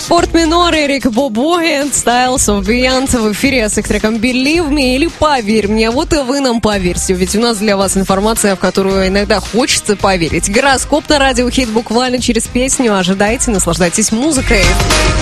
Форт Минор, Эрик Бобоген, Styles of Beyond в эфире с их треком Believe Me или Поверь мне. Вот и вы нам поверьте, ведь у нас для вас информация, в которую иногда хочется поверить. Гороскоп на радио Хит буквально через песню. Ожидайте, наслаждайтесь музыкой.